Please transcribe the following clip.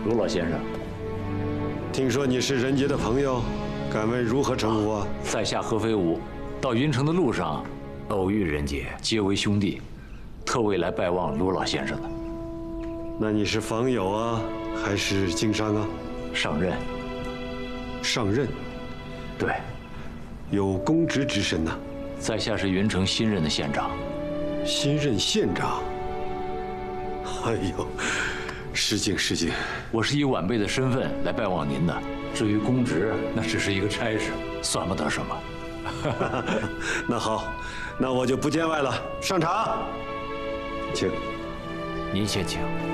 卢老先生， 听说你是仁杰的朋友，敢问如何称呼啊？ 在下何飞武，到云城的路上偶遇仁杰，结为兄弟，特为来拜望卢老先生的。 那你是访友啊，还是经商啊？ 上任。 上任？ 对， 有公职之身呐。 在下是云城新任的县长。 新任县长？哎呦，失敬失敬。 我是以晚辈的身份来拜望您的，至于公职，那只是一个差事，算不得什么。 那好，那我就不见外了，上场，请。 您先请。